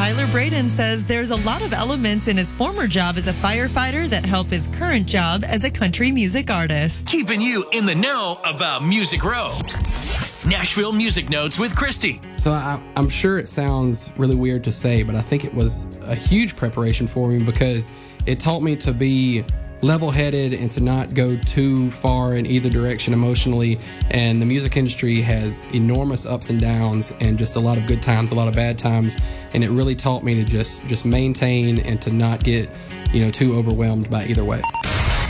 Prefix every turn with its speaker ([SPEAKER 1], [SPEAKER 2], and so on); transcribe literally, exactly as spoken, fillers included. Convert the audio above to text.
[SPEAKER 1] Tyler Braden says there's a lot of elements in his former job as a firefighter that help his current job as a country music artist.
[SPEAKER 2] Keeping you in the know about Music Row. Nashville Music Notes with Christy.
[SPEAKER 3] So I, I'm sure it sounds really weird to say, but I think it was a huge preparation for me because it taught me to be level-headed and to not go too far in either direction emotionally. And the music industry has enormous ups and downs and just a lot of good times, a lot of bad times. And it really taught me to just, just maintain and to not get, you know, too overwhelmed by either way.